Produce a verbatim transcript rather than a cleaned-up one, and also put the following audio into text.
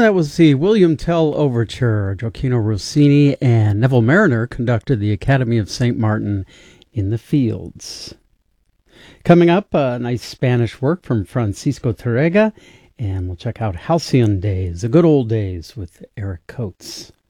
that was the William Tell Overture. Gioacchino Rossini and Neville Marriner conducted the Academy of Saint Martin in the Fields. Coming up, a nice Spanish work from Francisco Tárrega, and we'll check out Halcyon Days, the good old days with Eric Coates.